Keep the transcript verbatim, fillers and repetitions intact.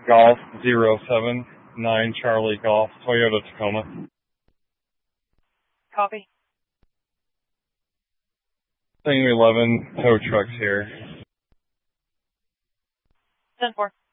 Golf zero seven nine Charlie Golf, Toyota Tacoma. Copy. Thing eleven tow trucks here. ten four.